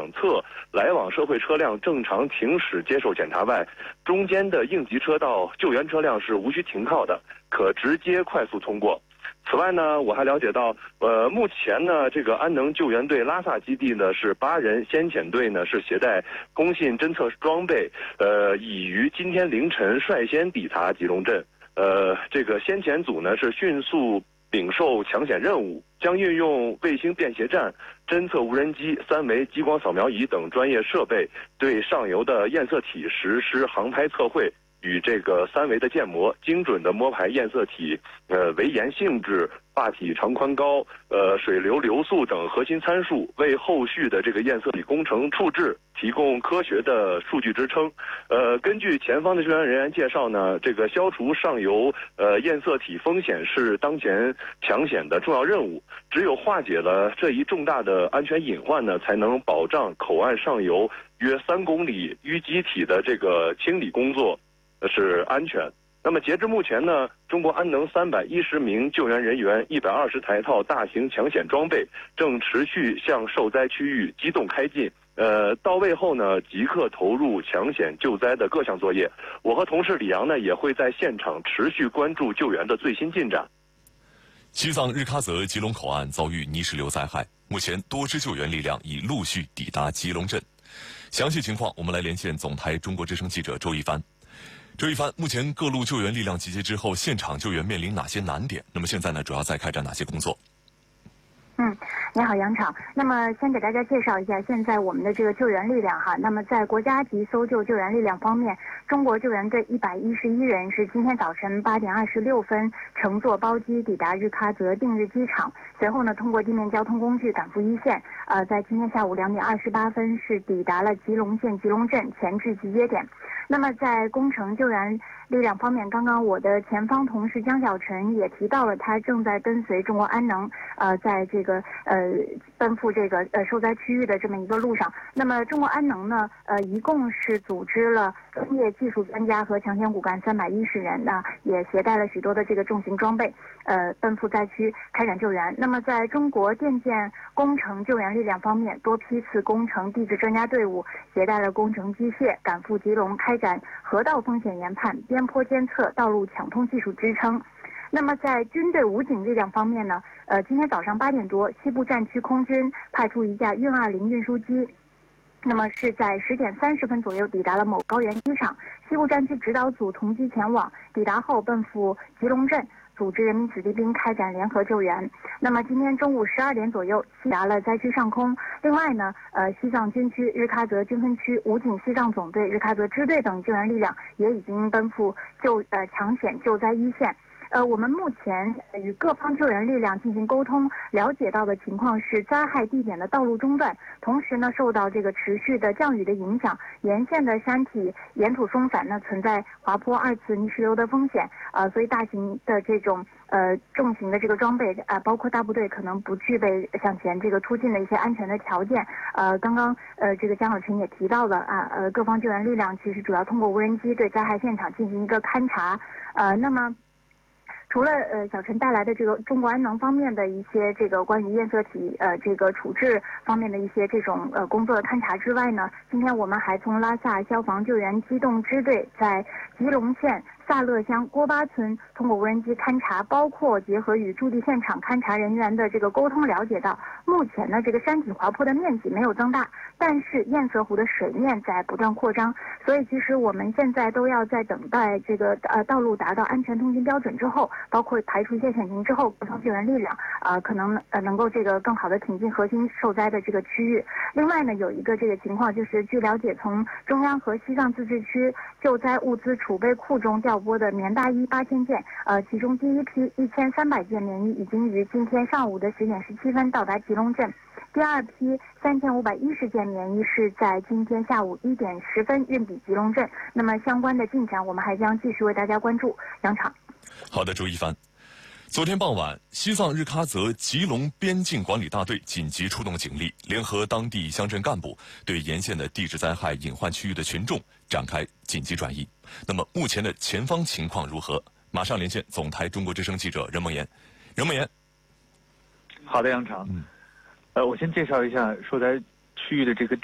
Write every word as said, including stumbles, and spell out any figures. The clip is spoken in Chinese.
两侧来往社会车辆正常停驶接受检查外，中间的应急车道救援车辆是无需停靠的，可直接快速通过。此外呢，我还了解到，呃，目前呢，这个安能救援队拉萨基地呢是八人，先遣队呢是携带通信侦测装备，呃，已于今天凌晨率先抵达吉隆镇。呃，这个先遣组呢是迅速领受抢险任务，将运用卫星便携站、侦测无人机、三维激光扫描仪等专业设备，对上游的验色体实施航拍测绘。与这个三维的建模，精准的摸排验色体，呃，围岩性质、坝体长宽高、呃，水流流速等核心参数，为后续的这个验色体工程处置提供科学的数据支撑。呃，根据前方的救援人员介绍呢，这个消除上游呃验色体风险是当前抢险的重要任务。只有化解了这一重大的安全隐患呢，才能保障口岸上游约三公里淤积体的这个清理工作是安全。那么截至目前呢，中国安能三百一十名救援人员、一百二十台套大型抢险装备正持续向受灾区域机动开进。呃，到位后呢，即刻投入抢险救灾的各项作业。我和同事李阳呢，也会在现场持续关注救援的最新进展。 西藏日喀则吉隆口岸遭遇泥石流灾害，目前多支救援力量已陆续抵达吉隆镇。详细情况，我们来连线总台中国之声记者周一帆。周一帆，目前各路救援力量集结之后，现场救援面临哪些难点？那么现在呢，主要在开展哪些工作？ 嗯，你好，杨场。那么先给大家介绍一下现在我们的这个救援力量哈。那么在国家级搜救救援力量方面，中国救援队一百一十一人是今天早晨八点二十六分乘坐包机抵达日喀则定日机场，随后呢通过地面交通工具赶赴一线。呃，在今天下午两点二十八分是抵达了吉隆县吉隆镇前置集结点。那么在工程救援力量方面，刚刚我的前方同事江小晨也提到了，他正在跟随中国安能，呃，在这个呃奔赴这个呃受灾区域的这么一个路上。那么中国安能呢，呃，一共是组织了专业技术专家和抢险骨干三百一十人呢，也携带了许多的这个重型装备，呃，奔赴灾区开展救援。那么在中国电建工程救援力量方面，多批次工程地质专家队伍携带了工程机械赶赴吉隆开展河道风险研判、边坡监测、道路抢通技术支撑。那么在军队武警力量方面呢，呃，今天早上八点多，西部战区空军派出一架运二零运输机，那么是在十点三十分左右抵达了某高原机场，西部战区指导组同机前往，抵达后奔赴吉隆镇，组织人民子弟兵开展联合救援。那么今天中午十二点左右抵达了灾区上空。另外呢，呃，西藏军区日喀则军分区武警西藏总队、日喀则支队等救援力量也已经奔赴救呃抢险救灾一线。呃，我们目前与各方救援力量进行沟通，了解到的情况是灾害地点的道路中断，同时呢，受到这个持续的降雨的影响，沿线的山体岩土松散呢，存在滑坡、二次泥石流的风险，呃，所以大型的这种呃重型的这个装备啊、呃，包括大部队可能不具备向前这个突进的一些安全的条件。呃，刚刚呃这个江小晨也提到了啊，呃，各方救援力量其实主要通过无人机对灾害现场进行一个勘察，呃，那么。除了呃小陈带来的这个中国安能方面的一些这个关于验色体呃这个处置方面的一些这种呃工作的勘察之外呢，今天我们还从拉萨消防救援机动支队在吉隆县萨勒乡郭巴村通过无人机勘察，包括结合与驻地现场勘察人员的这个沟通，了解到目前呢这个山体滑坡的面积没有增大，但是堰塞湖的水面在不断扩张，所以其实我们现在都要在等待这个呃道路达到安全通行标准之后，包括排除一些险情之后，各方救援力量呃可能呃能够这个更好的挺进核心受灾的这个区域。另外呢，有一个这个情况就是，据了解，从中央和西藏自治区救灾物资储备库中调拨的棉大衣八千件，呃，其中第一批一千三百件棉衣已经于今天上午的十点十七分到达吉隆镇，第二批三千五百一十件棉衣是在今天下午一点十分运抵吉隆镇。那么相关的进展，我们还将继续为大家关注。杨场。 好的，周一帆。昨天傍晚，西藏日喀则吉隆边境管理大队紧急出动警力，联合当地乡镇干部，对沿线的地质灾害隐患区域的群众展开紧急转移。那么目前的前方情况如何？马上连线总台中国之声记者任梦妍。任梦妍。 好的，杨长。嗯。呃，我先介绍一下受灾区域的这个